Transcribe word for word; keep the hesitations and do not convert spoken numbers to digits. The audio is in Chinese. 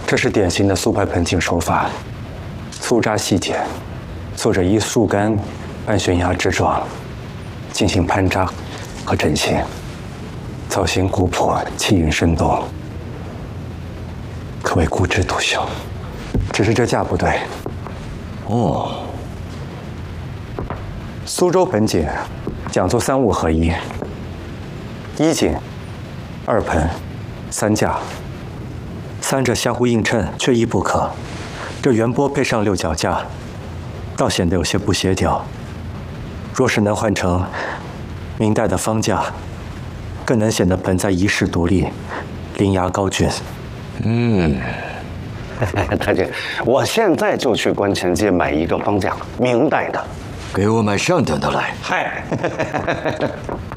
这是典型的苏派盆景手法，粗扎细剪，做着以树干半悬崖之状，进行攀扎和整形，造型古朴，气韵生动，可谓孤枝独秀。只是这架不对。 哦， 苏州盆景讲究三物合一，一景、二盆、三架。 三者相互映衬，缺一不可。这圆波配上六脚架，倒显得有些不协调。若是能换成明代的方架，更能显得盆栽遗世独立，伶牙高峻。 嗯， 太监，我现在就去观前街买一个方架，明代的。 给我买上等的来。 嗨。